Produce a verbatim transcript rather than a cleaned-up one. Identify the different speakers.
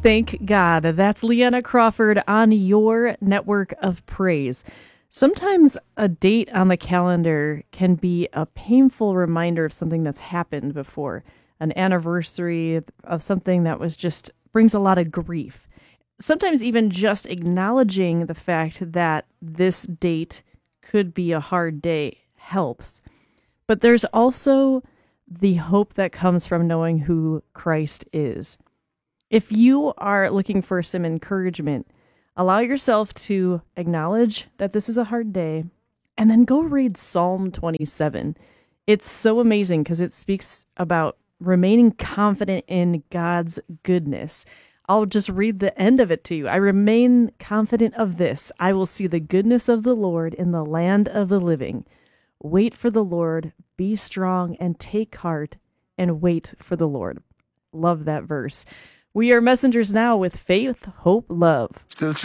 Speaker 1: Thank God. That's Leanna Crawford on your network of praise. Sometimes a date on the calendar can be a painful reminder of something that's happened before, an anniversary of something that was just brings a lot of grief. Sometimes even just acknowledging the fact that this date could be a hard day helps. But there's also the hope that comes from knowing who Christ is. If you are looking for some encouragement, allow yourself to acknowledge that this is a hard day, and then go read Psalm twenty-seven. It's so amazing because it speaks about remaining confident in God's goodness. I'll just read the end of it to you. I remain confident of this. I will see the goodness of the Lord in the land of the living. Wait for the Lord, be strong, and take heart, and wait for the Lord. Love that verse. We are Messengers Now with faith, hope, love.
Speaker 2: Still